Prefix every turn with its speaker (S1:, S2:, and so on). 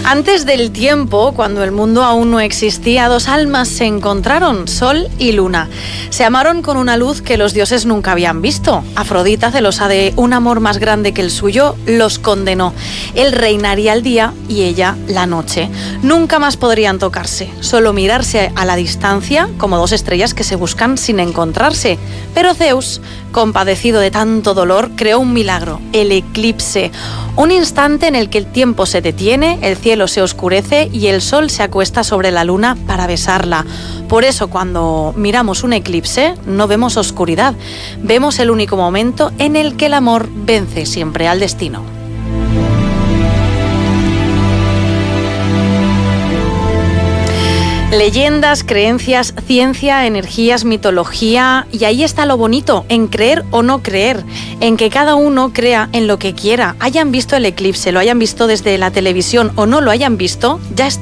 S1: Antes del tiempo, cuando el mundo aún no existía, dos almas se encontraron, Sol y Luna. Se amaron con una luz que los dioses nunca habían visto. Afrodita, celosa de un amor más grande que el suyo, los condenó. Él reinaría el día y ella la noche. Nunca más podrían tocarse, solo mirarse a la distancia como dos estrellas que se buscan sin encontrarse. Pero Zeus, compadecido de tanto dolor, creó un milagro, el eclipse. Un instante en el que el tiempo se detiene, el cielo se oscurece y el sol se acuesta sobre la luna para besarla. Por eso, cuando miramos un eclipse, no vemos oscuridad, vemos el único momento en el que el amor vence siempre al destino. Leyendas, creencias, ciencia, energías, mitología, y ahí está lo bonito, en creer o no creer, en que cada uno crea en lo que quiera. Hayan visto el eclipse, lo hayan visto desde la televisión o no lo hayan visto, ya está.